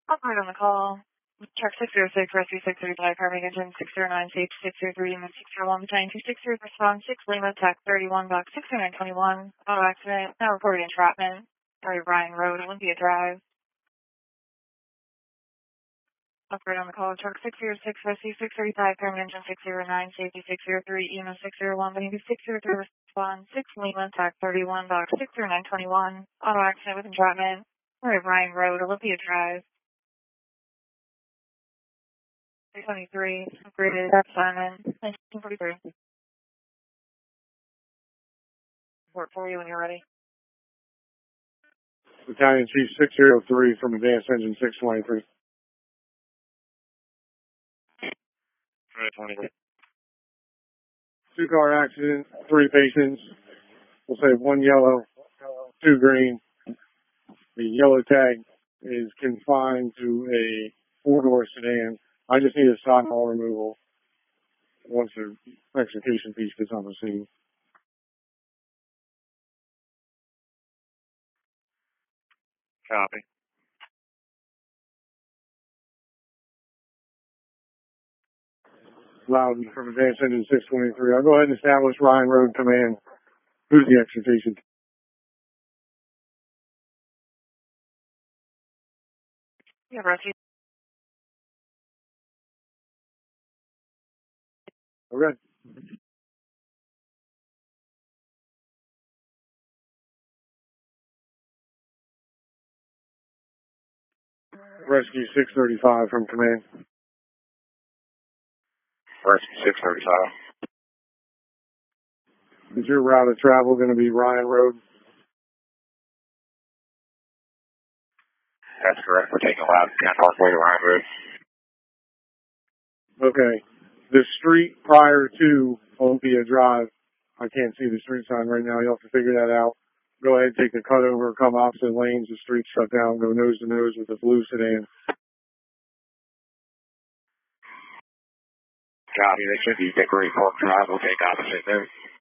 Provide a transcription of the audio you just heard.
Operator on the call. Truck 606, Rescue 635, Harvey Engine 609, Sage 603, Lima 601, Battalion 260, Response 6, Lima, TAC 31, Box 6921, auto accident, now reported entrapment. Sorry, Ryan Road, Olympia Drive. Operator on the call. Truck 606, Rescue 635, Harvey Engine 609, Safety 603, Lima 601, Battalion 263, Response 6, Lima, TAC 31, Box 60921, auto accident with entrapment. Sorry, Ryan Road, Olympia Drive. 323, upgraded, Simon, 1943. Report for you when you're ready. Battalion Chief 603 from Advanced Engine 623. 20. Two-car accident, 3 patients. We'll say 1 yellow, 2 green. The yellow tag is confined to a 4-door sedan. I just need a sidewall removal once the execution piece gets on the scene. Copy. Loudon from Advanced Engine 623. I'll go ahead and establish Ryan Road Command. Who's the execution? Yeah, Rescue. Okay. Rescue 635 from Command. Rescue 635. Is your route of travel going to be Ryan Road? That's correct. We're taking Loudon 10 Parkway to Ryan Road. Okay. The street prior to Olympia Drive, I can't see the street sign right now. You'll have to figure that out. Go ahead, take the cutover, come opposite lanes, the street's shut down, go nose to nose with the blue sedan. Copy. They should be Hickory Park Drive. We'll take opposite there.